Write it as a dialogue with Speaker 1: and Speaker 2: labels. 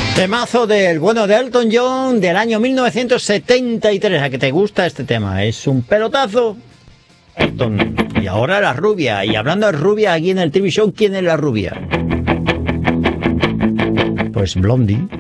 Speaker 1: Temazo del bueno de Elton John del año 1973. ¿A que te gusta este tema? Es un pelotazo. Elton. Y ahora la rubia. Y hablando de rubia aquí en el TV Show, ¿quién es la rubia? Pues Blondie.